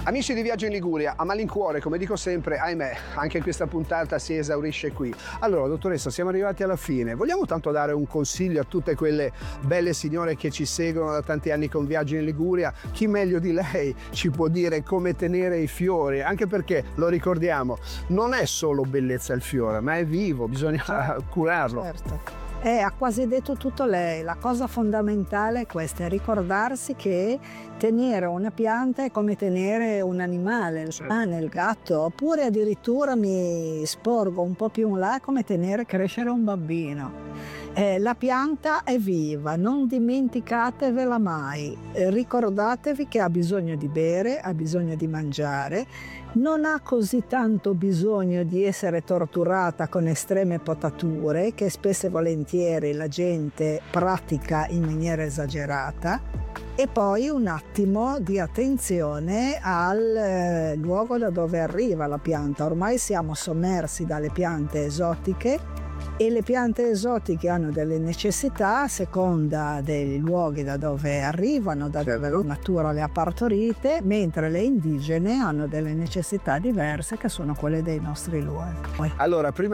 Amici di Viaggio in Liguria, a malincuore, come dico sempre, ahimè, anche questa puntata si esaurisce qui. Allora, dottoressa, siamo arrivati alla fine. Vogliamo tanto dare un consiglio a tutte quelle belle signore che ci seguono da tanti anni con Viaggio in Liguria? Chi meglio di lei ci può dire come tenere i fiori? Anche perché, lo ricordiamo, non è solo bellezza il fiore, ma è vivo, bisogna curarlo. Certo. Ha quasi detto tutto lei. La cosa fondamentale è questa, è ricordarsi che tenere una pianta è come tenere un animale, il cane, il gatto, oppure addirittura mi sporgo un po' più in là, come tenere crescere un bambino. La pianta è viva, non dimenticatevela mai, ricordatevi che ha bisogno di bere, ha bisogno di mangiare, non ha così tanto bisogno di essere torturata con estreme potature che spesso e volentieri la gente pratica in maniera esagerata. E poi un attimo di attenzione al luogo da dove arriva la pianta. Ormai siamo sommersi dalle piante esotiche e le piante esotiche hanno delle necessità a seconda dei luoghi da dove arrivano, da dove la natura le ha partorite, mentre le indigene hanno delle necessità diverse che sono quelle dei nostri luoghi. Allora, prima